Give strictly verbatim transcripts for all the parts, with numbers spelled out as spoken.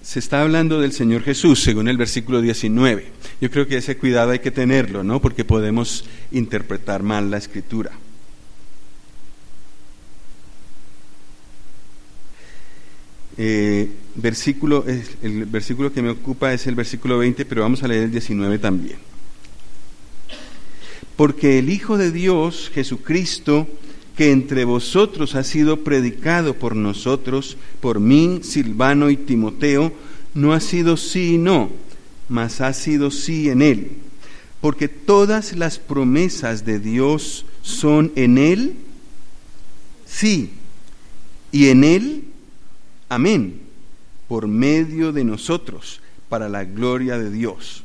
se está hablando del Señor Jesús, según el versículo diecinueve. Yo creo que ese cuidado hay que tenerlo, ¿no? Porque podemos interpretar mal la Escritura. Eh, versículo, el versículo que me ocupa es el versículo veinte, pero vamos a leer el diecinueve también. Porque el Hijo de Dios, Jesucristo, que entre vosotros ha sido predicado por nosotros, por mí, Silvano y Timoteo, no ha sido sí y no, mas ha sido sí en él. Porque todas las promesas de Dios son en él, sí, y en él, amén, por medio de nosotros, para la gloria de Dios.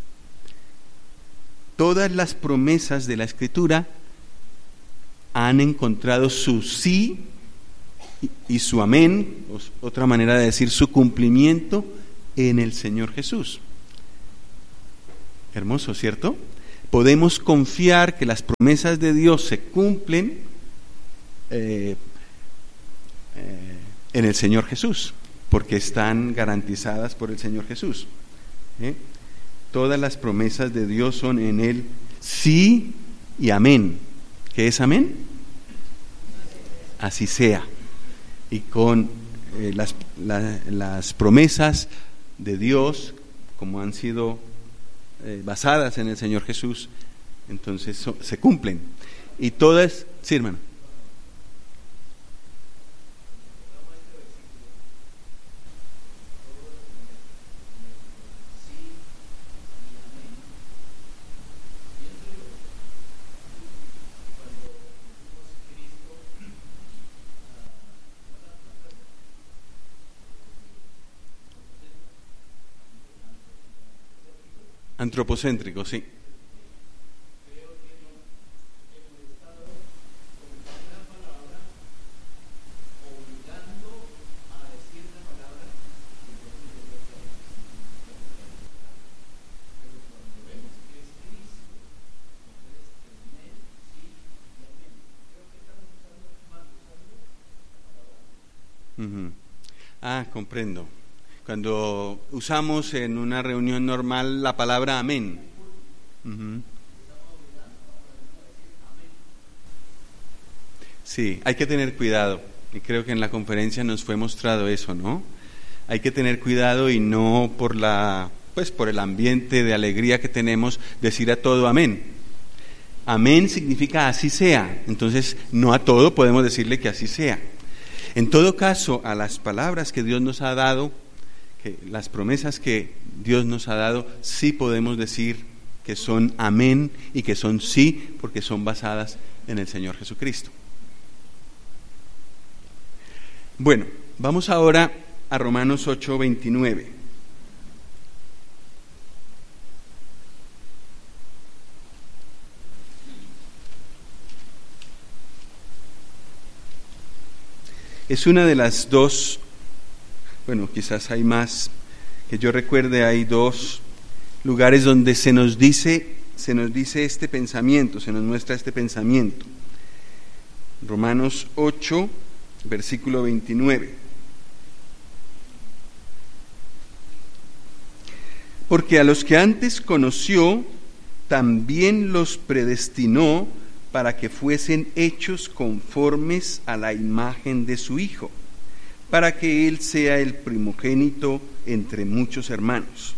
Todas las promesas de la Escritura han encontrado su sí y su amén, otra manera de decir su cumplimiento, en el Señor Jesús. Hermoso, ¿cierto? Podemos confiar que las promesas de Dios se cumplen eh, eh, en el Señor Jesús, porque están garantizadas por el Señor Jesús. ¿Eh? Todas las promesas de Dios son en Él sí y amén. ¿Qué es amén? Así sea. Y con eh, las, la, las promesas de Dios, como han sido eh, basadas en el Señor Jesús, entonces so, se cumplen. Y todas, sí, hermano. Antropocéntrico, sí. Uh-huh. Ah, comprendo. Cuando usamos en una reunión normal la palabra amén. Uh-huh. Sí, hay que tener cuidado. Y creo que en la conferencia nos fue mostrado eso, ¿no? Hay que tener cuidado y no por la, pues por el ambiente de alegría que tenemos, decir a todo amén. Amén significa así sea. Entonces, no a todo podemos decirle que así sea. En todo caso, a las palabras que Dios nos ha dado, que las promesas que Dios nos ha dado, sí podemos decir que son amén y que son sí, porque son basadas en el Señor Jesucristo. Bueno, vamos ahora a Romanos ocho veintinueve. Es una de las dos, bueno, quizás hay más, que yo recuerde, hay dos lugares donde se nos dice, se nos dice este pensamiento, se nos muestra este pensamiento. Romanos ocho, versículo veintinueve. Porque a los que antes conoció, también los predestinó para que fuesen hechos conformes a la imagen de su Hijo, para que Él sea el primogénito entre muchos hermanos.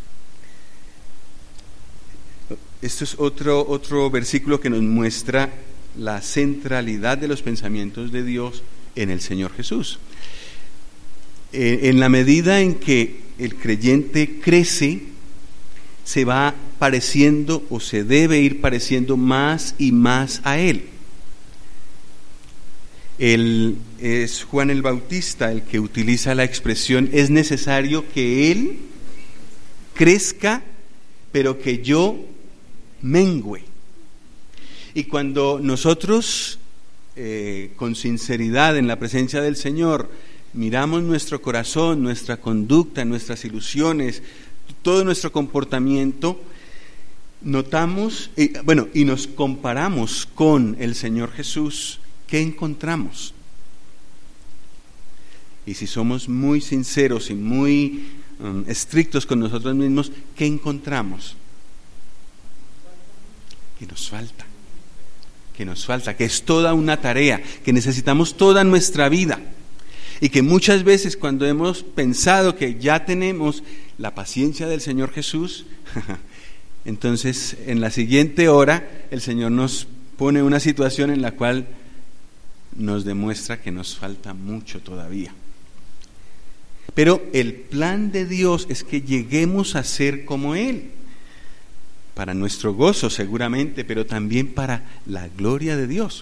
Esto es otro, otro versículo que nos muestra la centralidad de los pensamientos de Dios en el Señor Jesús. En la medida en que el creyente crece, se va pareciendo o se debe ir pareciendo más y más a Él. Él es Juan el Bautista el que utiliza la expresión: es necesario que Él crezca, pero que yo mengüe. Y cuando nosotros eh, con sinceridad en la presencia del Señor miramos nuestro corazón, nuestra conducta, nuestras ilusiones, todo nuestro comportamiento, notamos, eh, bueno, y nos comparamos con el Señor Jesús, ¿qué encontramos? Y si somos muy sinceros y muy um, estrictos con nosotros mismos, ¿qué encontramos? Que nos falta, que nos falta, que es toda una tarea, que necesitamos toda nuestra vida. Y que muchas veces cuando hemos pensado que ya tenemos la paciencia del Señor Jesús, entonces en la siguiente hora el Señor nos pone una situación en la cual nos demuestra que nos falta mucho todavía. Pero el plan de Dios es que lleguemos a ser como Él, para nuestro gozo seguramente, pero también para la gloria de Dios.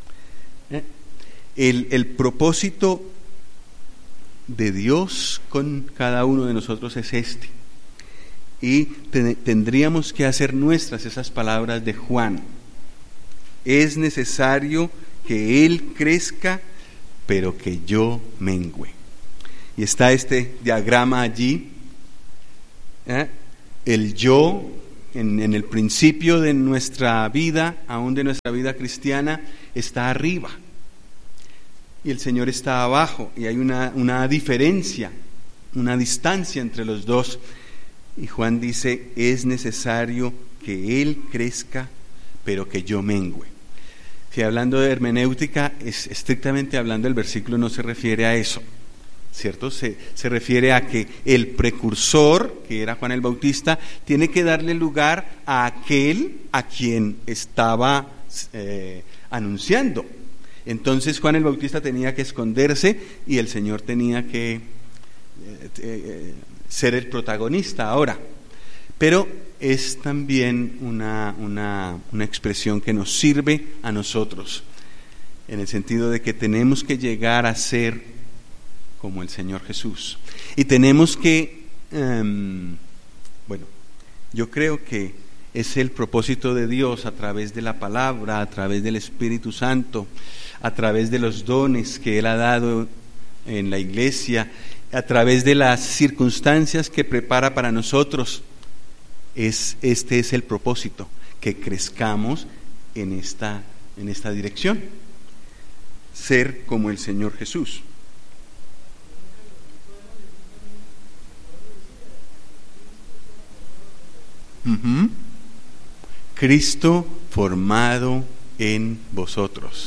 El, el propósito de Dios con cada uno de nosotros es este, y te, tendríamos que hacer nuestras esas palabras de Juan: es necesario que Él crezca, pero que yo mengüe. Y está este diagrama allí, ¿eh? El yo en, en el principio de nuestra vida, aún de nuestra vida cristiana, está arriba y el Señor está abajo, y hay una, una diferencia, una distancia entre los dos. Y Juan dice: es necesario que Él crezca, pero que yo mengüe. Si hablando de hermenéutica, es, estrictamente hablando, el versículo no se refiere a eso, ¿cierto? Se, se refiere a que el precursor, que era Juan el Bautista, tiene que darle lugar a aquel a quien estaba eh, anunciando. Entonces Juan el Bautista tenía que esconderse y el Señor tenía que eh, eh, ser el protagonista ahora. Pero es también una, una, una expresión que nos sirve a nosotros, en el sentido de que tenemos que llegar a ser como el Señor Jesús. Y tenemos que, um, bueno, yo creo que es el propósito de Dios a través de la palabra, a través del Espíritu Santo, a través de los dones que Él ha dado en la iglesia, a través de las circunstancias que prepara para nosotros. Es, este es el propósito, que crezcamos en esta, en esta dirección, ser como el Señor Jesús. Uh-huh. Cristo formado en vosotros.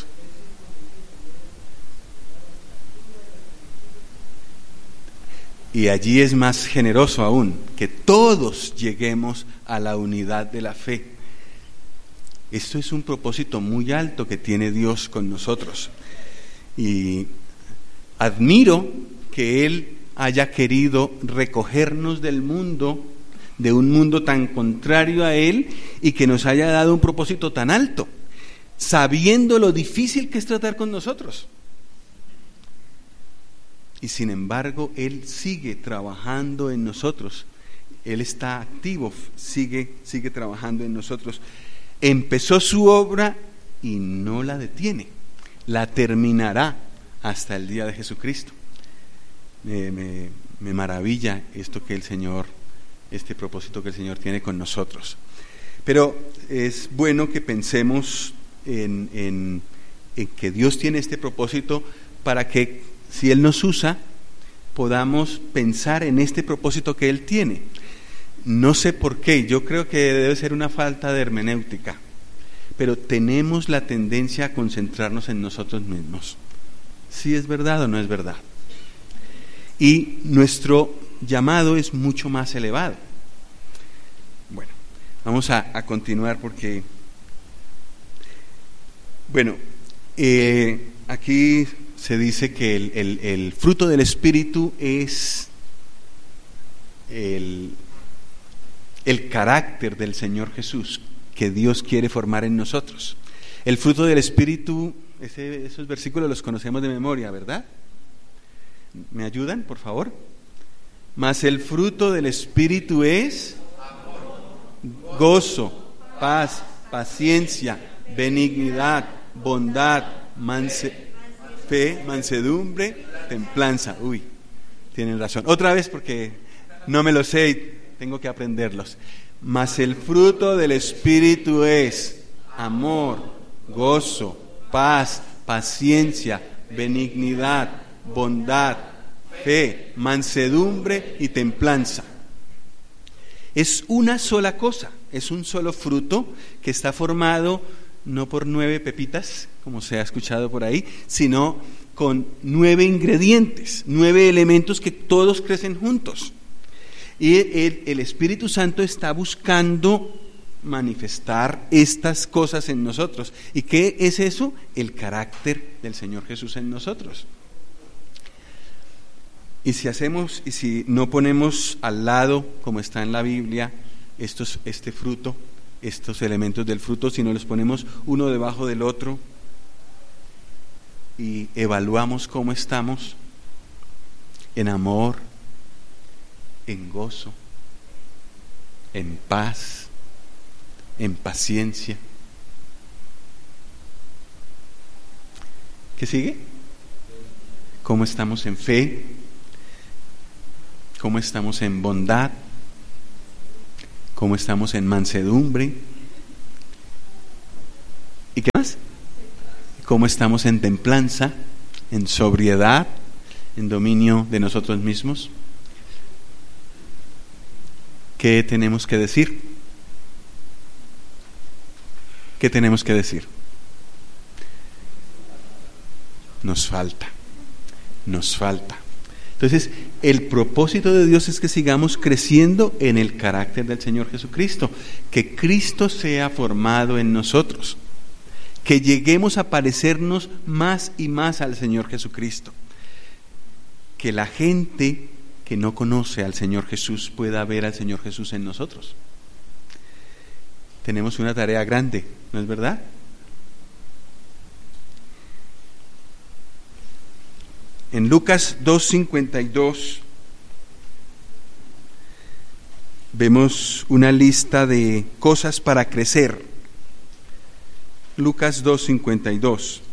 Y allí es más generoso aún, que todos lleguemos a la unidad de la fe. Esto es un propósito muy alto que tiene Dios con nosotros. Y admiro que Él haya querido recogernos del mundo, de un mundo tan contrario a Él, y que nos haya dado un propósito tan alto, sabiendo lo difícil que es tratar con nosotros. Y sin embargo, Él sigue trabajando en nosotros. Él está activo, sigue, sigue trabajando en nosotros. Empezó su obra y no la detiene. La terminará hasta el día de Jesucristo. Me, me, me maravilla esto que el Señor, este propósito que el Señor tiene con nosotros. Pero es bueno que pensemos en, en, en que Dios tiene este propósito para que, si Él nos usa, podamos pensar en este propósito que Él tiene. No sé por qué, yo creo que debe ser una falta de hermenéutica, pero tenemos la tendencia a concentrarnos en nosotros mismos. ¿Sí es verdad o no es verdad? Y nuestro llamado es mucho más elevado. Bueno, vamos a, a continuar porque, bueno, eh, aquí se dice que el, el, el fruto del Espíritu es el, el carácter del Señor Jesús que Dios quiere formar en nosotros. El fruto del Espíritu, ese, esos versículos los conocemos de memoria, ¿verdad? ¿Me ayudan, por favor? Mas el fruto del Espíritu es gozo, paz, paciencia, benignidad, bondad, mansedumbre, fe, mansedumbre, templanza. Uy, tienen razón. Otra vez porque no me lo sé y tengo que aprenderlos. Mas el fruto del Espíritu es amor, gozo, paz, paciencia, benignidad, bondad, Fe, mansedumbre y templanza. Es una sola cosa, es un solo fruto que está formado no por nueve pepitas, como se ha escuchado por ahí, sino con nueve ingredientes, nueve elementos que todos crecen juntos. Y el, el Espíritu Santo está buscando manifestar estas cosas en nosotros. ¿Y qué es eso? El carácter del Señor Jesús en nosotros. Y si hacemos, y si no ponemos al lado, como está en la Biblia, estos, este fruto, estos elementos del fruto, sino los ponemos uno debajo del otro y evaluamos cómo estamos en amor, en gozo, en paz, en paciencia. ¿Qué sigue? ¿Cómo estamos en fe? ¿Cómo estamos en bondad? ¿Cómo estamos en mansedumbre? ¿Y qué más? ¿Cómo estamos en templanza, en sobriedad, en dominio de nosotros mismos? ¿Qué tenemos que decir? ¿Qué tenemos que decir? Nos falta, nos falta. Entonces, el propósito de Dios es que sigamos creciendo en el carácter del Señor Jesucristo, que Cristo sea formado en nosotros, que lleguemos a parecernos más y más al Señor Jesucristo, que la gente que no conoce al Señor Jesús pueda ver al Señor Jesús en nosotros. Tenemos una tarea grande, ¿no es verdad? En Lucas dos cincuenta y dos vemos una lista de cosas para crecer. Lucas dos cincuenta y dos.